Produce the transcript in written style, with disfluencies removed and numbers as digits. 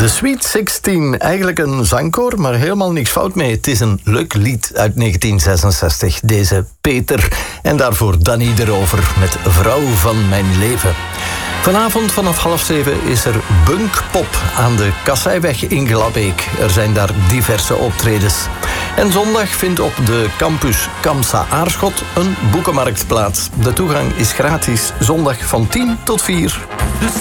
The Sweet 16, eigenlijk een zangkoor, maar helemaal niks fout mee. Het is een leuk lied uit 1966, deze Peter. En daarvoor Danny de Rover met Vrouw van mijn leven. Vanavond vanaf 6:30 is er Bunkpop aan de Kasseiweg in Glabbeek. Er zijn daar diverse optredens. En zondag vindt op de campus Kamsa Aarschot een boekenmarkt plaats. De toegang is gratis, zondag van 10 tot 4.